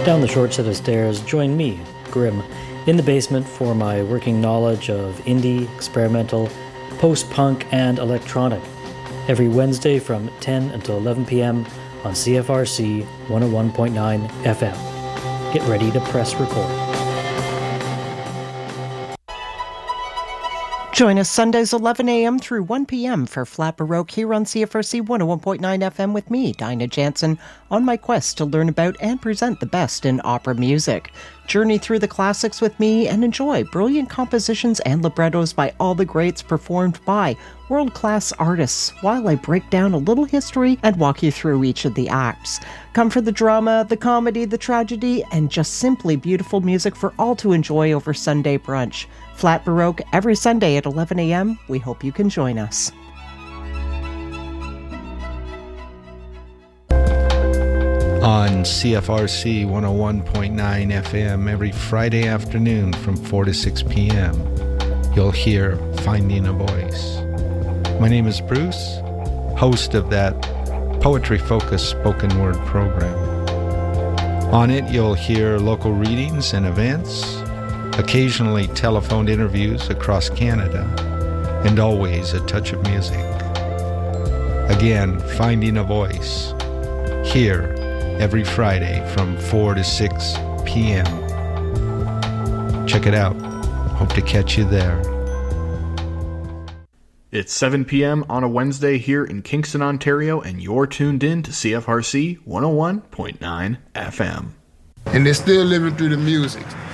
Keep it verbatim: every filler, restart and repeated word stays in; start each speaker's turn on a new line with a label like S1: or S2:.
S1: Down the short set of stairs, join me, Grim, in the basement for my working knowledge of indie, experimental, post-punk, and electronic. Every Wednesday from ten until eleven p.m. on C F R C one oh one point nine F M. Get ready to press record.
S2: Join us Sundays eleven a.m. through one p.m. for Flat Baroque here on C F R C one oh one point nine F M with me, Dinah Jansen, on my quest to learn about and present the best in opera music. Journey through the classics with me and enjoy brilliant compositions and librettos by all the greats performed by world-class artists while I break down a little history and walk you through each of the acts. Come for the drama, the comedy, the tragedy, and just simply beautiful music for all to enjoy over Sunday brunch. Flat Baroque every Sunday at eleven a.m. We hope you can join us.
S3: On C F R C one oh one point nine F M every Friday afternoon from four to six p.m. you'll hear Finding a Voice. My name is Bruce, host of that poetry-focused spoken word program. On it you'll hear local readings and events, occasionally telephoned interviews across Canada, and always a touch of music. Again, Finding a Voice, here every Friday from four to six p.m. Check it out. Hope to catch you there.
S4: It's seven p.m. on a Wednesday here in Kingston, Ontario, and you're tuned in to C F R C one oh one point nine F M.
S5: And they're still living through the music.